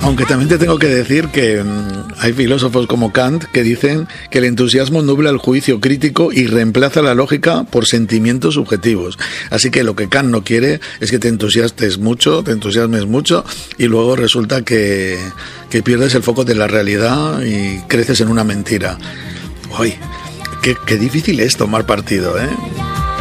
Aunque también te tengo que decir que hay filósofos como Kant que dicen que el entusiasmo nubla el juicio crítico y reemplaza la lógica por sentimientos subjetivos. Así que lo que Kant no quiere es que te entusiasmes mucho y luego resulta que pierdes el foco de la realidad y creces en una mentira. Uy, qué difícil es tomar partido, ¿eh?